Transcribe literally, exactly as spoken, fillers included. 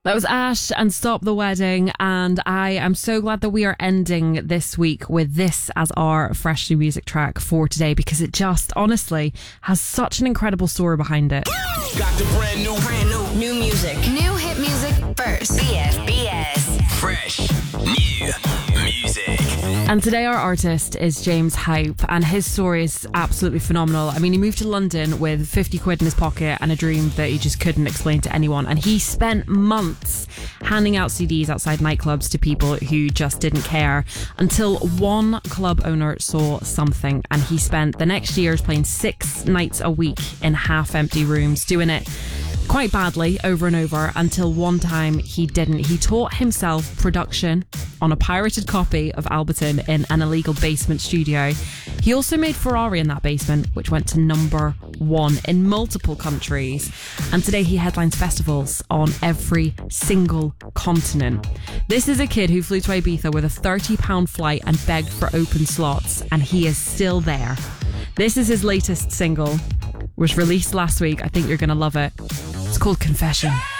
That was Ash and Stop the Wedding, and I am so glad that we are ending this week with this as our fresh new music track for today, because it just honestly has such an incredible story behind it. Got the brand new, brand new, new music. New hit music first. B F B S. Fresh new music. And today our artist is James Hype, and his story is absolutely phenomenal. I mean, he moved to London with fifty quid in his pocket and a dream that he just couldn't explain to anyone, and he spent months handing out C Ds outside nightclubs to people who just didn't care, until one club owner saw something, and he spent the next years playing six nights a week in half-empty rooms, doing it quite badly over and over, until one time he didn't. He taught himself production on a pirated copy of Alberton in an illegal basement studio. He also made Ferrari in that basement, which went to number one in multiple countries. And today he headlines festivals on every single continent. This is a kid who flew to Ibiza with a thirty pound flight and begged for open slots, and he is still there. This is his latest single, was released last week. I think you're going to love it. It's called Confession.